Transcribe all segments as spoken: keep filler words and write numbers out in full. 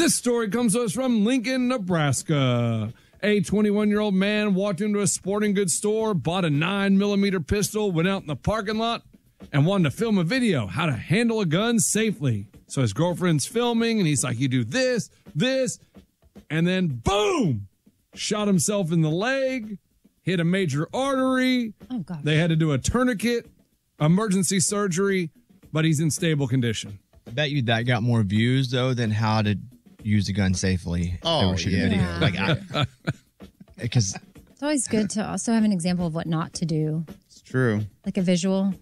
This story comes to us from Lincoln, Nebraska. A twenty-one-year-old man walked into a sporting goods store, bought a nine millimeter pistol, went out in the parking lot, and wanted to film a video how to handle a gun safely. So his girlfriend's filming, and he's like, you do this, this, and then boom, shot himself in the leg, hit a major artery. Oh, God. They had to do a tourniquet, emergency surgery, but he's in stable condition. I bet you that got more views, though, than how to use a gun safely. Oh, yeah. Yeah. Like, I, because It's always good to also have an example of what not to do, It's true. like a visual.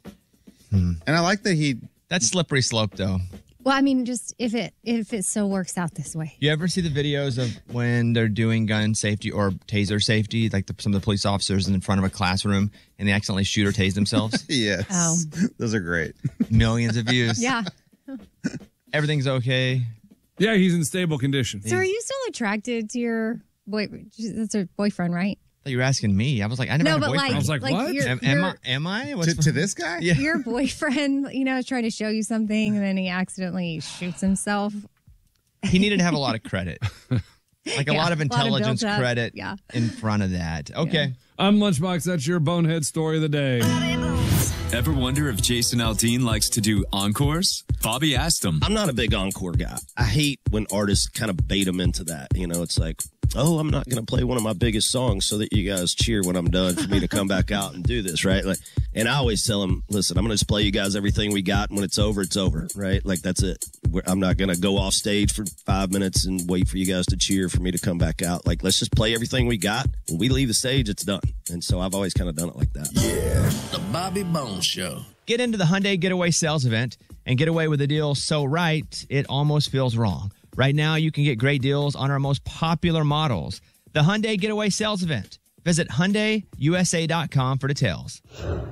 And I like that he. that's slippery slope, though. Well, I mean, just if it if it so works out this way. You ever see the videos of when they're doing gun safety or taser safety, like the, some of the police officers in front of a classroom and they accidentally shoot or tase themselves? Yes. Oh. Those are great. Millions of views. Yeah. Everything's okay. Yeah, he's in stable condition. So are you still attracted to your boy? That's her boyfriend, right? I thought you were asking me. I was like, I never No, had a but boyfriend. like, I was like, what? Your, am, am your, I? Am I? What's To, to this guy? Yeah. your boyfriend, you know, is trying to show you something and then he accidentally shoots himself. He needed to have a lot of credit. Like a Yeah, lot of a lot of intelligence built up. credit Yeah. in front of that. Okay. I'm Lunchbox. That's your bonehead story of the day. Ever wonder if Jason Aldean likes to do encores? Bobby asked him. I'm not a big encore guy. I hate when artists kind of bait them into that. You know, it's like, oh, I'm not going to play one of my biggest songs so that you guys cheer when I'm done for me to come back out and do this, right? Like, and I always tell them, listen, I'm going to just play you guys everything we got, and when it's over, it's over, right? Like, that's it. We're, I'm not going to go off stage for five minutes and wait for you guys to cheer for me to come back out. Like, let's just play everything we got. When we leave the stage, it's done. And so I've always kind of done it like that. Yeah, the Bobby Bones Show. Get into the Hyundai Getaway Sales Event and get away with a deal so right, it almost feels wrong. Right now, you can get great deals on our most popular models. The Hyundai Getaway Sales Event. Visit Hyundai U S A dot com for details.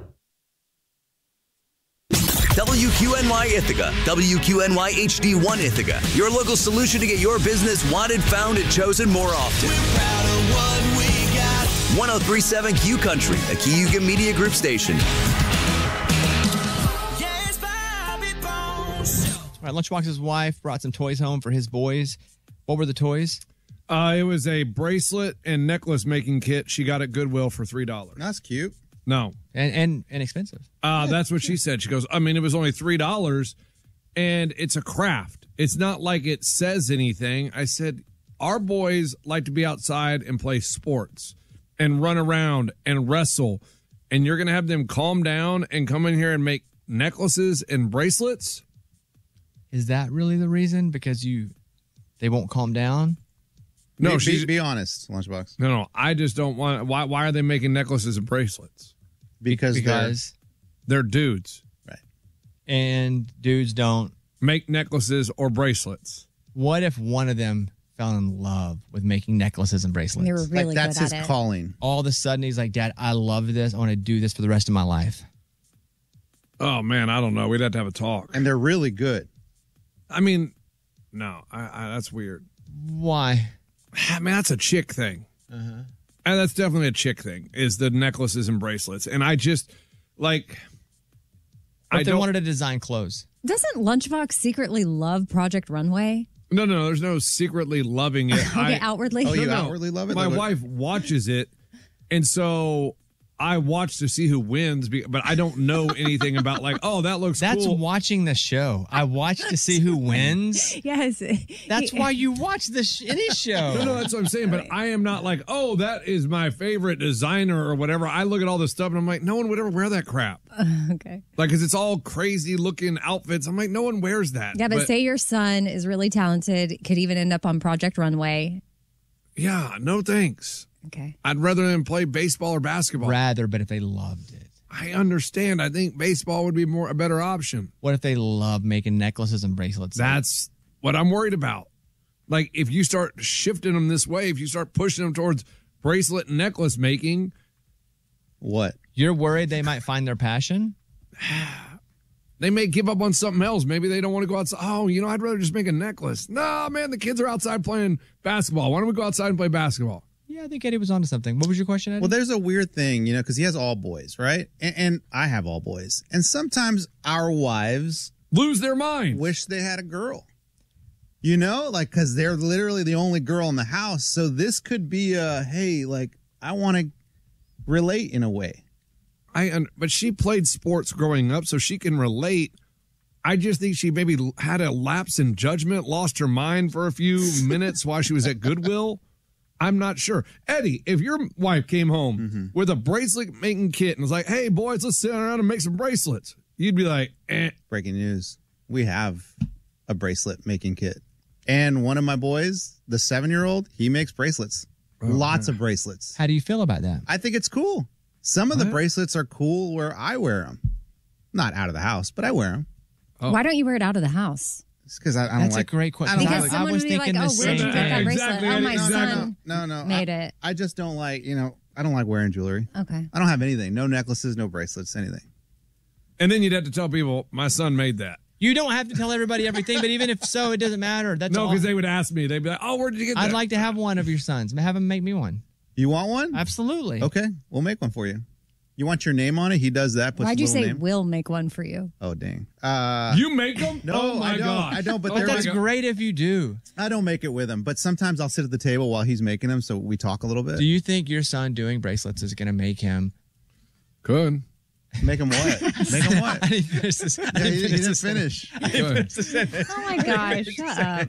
W Q N Y Ithaca, W Q N Y H D one Ithaca. Your local solution to get your business wanted, found, and chosen more often. We're proud of what we got. one oh three point seven Q Country, a Kiyuga Media Group station. Yes, Bobby Bones. All right, Lunchbox's wife brought some toys home for his boys. What were the toys? Uh, it was a bracelet and necklace making kit. She got at Goodwill for three dollars. That's cute. No. And and, and expensive. Uh, that's what she said. She goes, I mean, it was only three dollars, and it's a craft. It's not like it says anything. I said, our boys like to be outside and play sports and run around and wrestle, and you're going to have them calm down and come in here and make necklaces and bracelets? Is that really the reason? Because you, they won't calm down? No, be, she's, be, be honest, Lunchbox. no, no. I just don't want. Why? Why are they making necklaces and bracelets? Because, Because, They're dudes. they're right. and dudes don't. Make necklaces or bracelets. What if one of them fell in love with making necklaces and bracelets? And they were really Like that's good his at it. calling. All of a sudden, he's like, Dad, I love this. I want to do this for the rest of my life. Oh man, I don't know. We'd have to have a talk. And they're really good. I mean, no, I, I, that's weird. Why? I mean, that's a chick thing. Uh-huh. And that's definitely a chick thing, is the necklaces and bracelets. And I just, like, What I if they don't, wanted to design clothes? Doesn't Lunchbox secretly love Project Runway? no, no, no, there's no secretly loving it. Okay, I, outwardly. Oh, you No, no. outwardly love it? My Like what- wife watches it, and so I watch to see who wins, be- but I don't know anything about, like, oh, that looks That's cool. watching the show. I watch to see who wins. Yes. That's why you watch this any show. No, no, that's what I'm saying. But I am not like, oh, that is my favorite designer or whatever. I look at all this stuff and I'm like, no one would ever wear that crap. Okay. Like, because it's all crazy looking outfits. I'm like, no one wears that. Yeah, but, say your son is really talented, could even end up on Project Runway. yeah, no thanks. Okay. I'd rather than play baseball or basketball. Rather, but if they loved it. I understand. I think baseball would be more a better option. What if they love making necklaces and bracelets? That's what I'm worried about. Like, if you start shifting them this way, if you start pushing them towards bracelet and necklace making, What? You're worried they might find their passion? they may give up on something else. Maybe they don't want to go outside. Oh, you know, I'd rather just make a necklace. No, man, the kids are outside playing basketball. Why don't we go outside and play basketball? Yeah, I think Eddie was onto something. What was your question, Eddie? Well, there's a weird thing, you know, because he has all boys, right? And, and I have all boys. And sometimes our wives Lose their mind. wish they had a girl. You know, like, because they're literally the only girl in the house. So this could be a, hey, like, I want to relate in a way. I, but she played sports growing up, so she can relate. I just think she maybe had a lapse in judgment, lost her mind for a few minutes while she was at Goodwill. I'm not sure. Eddie, if your wife came home mm-hmm. with a bracelet making kit and was like, hey, boys, let's sit around and make some bracelets, you'd be like, eh. Breaking news. We have a bracelet making kit. And one of my boys, the seven-year-old, he makes bracelets. Oh, Lots man. of bracelets. How do you feel about that? I think it's cool. Some of what? the bracelets are cool where I wear them. Not out of the house, but I wear them. Oh. Why don't you wear it out of the house? It's because I, I don't That's like. That's a great question. Because like, someone I was would be thinking like, the "Oh, where'd same you get that thing. bracelet? Exactly, Oh, my exactly. son No, no, made I, it." I just don't like, you know, I don't like wearing jewelry. Okay. I don't have anything. No necklaces, no bracelets, anything. And then you'd have to tell people, my son made that. You don't have to tell everybody everything, but even if so, it doesn't matter. That's no, all. because they would ask me. They'd be like, oh, where did you get that? I'd like to have one of your sons. Have him make me one. You want one? Absolutely. Okay, we'll make one for you. You want your name on it? He does that. Puts Why'd a you little say name. we'll make one for you? Oh, dang. Uh, you make them? No, oh my I don't. gosh. I don't, but Oh, they're that's like, great if you do. I don't make it with him, but sometimes I'll sit at the table while he's making them, so we talk a little bit. Do you think your son doing bracelets is going to make him? Could. Make him what? Make him what? I didn't finish this. I Yeah, didn't he, he finish didn't this finish. I didn't finish the sentence. Oh my gosh! Shut up.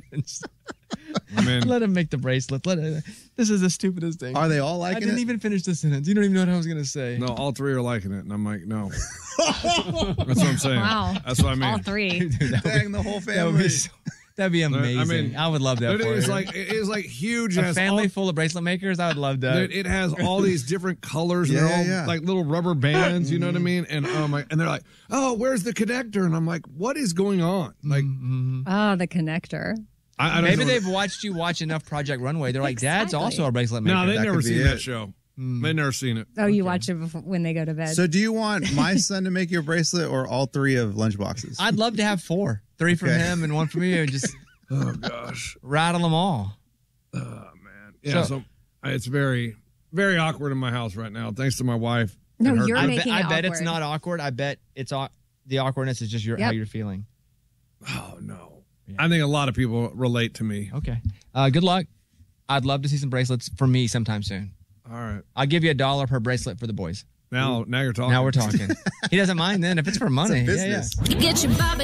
I mean, Let him make the bracelet. Let it, this is the stupidest thing. Are they all I liking didn't it? even finish the sentence. You don't even know what I was going to say. no, all three are liking it. And I'm like, no. That's what I'm saying. Wow. That's what I mean. All three. Dang, the whole That would family. be, so, that'd be amazing. I, I mean, would love that It for is you. like, it is like huge. It a has family all- full of bracelet makers. I would love that. Dude, it has all these different colors. And Yeah, they're all yeah, yeah. like little rubber bands. You know what I mean? And oh my, and they're like, oh, where's the connector? And I'm like, what is going on? Like, Oh, the connector. I, I don't Maybe know. they've watched you watch enough Project Runway. They're like, Dad's Exactly. also a bracelet maker. No, they've That never could be seen it. that show. They've never seen it. Oh, you watch it before, when they go to bed. So do you want my son to make you a bracelet or all three of lunchboxes? I'd love to have four. Three from Okay. him and one from you. And just Oh gosh. rattle them all. Oh man. Yeah. So, So- it's very, very awkward in my house right now. Thanks to my wife. No, and her- you're I, making bet, it I bet it's awkward. not awkward. I bet it's au- the awkwardness is just your, how Yep. you're feeling. Oh no. I think a lot of people relate to me. Okay. Uh, good luck. I'd love to see some bracelets for me sometime soon. All right. I'll give you a dollar per bracelet for the boys. Now, now you're talking. Now we're talking. He doesn't mind then if it's for money. It's a Yeah, yeah. business. Get your Bobby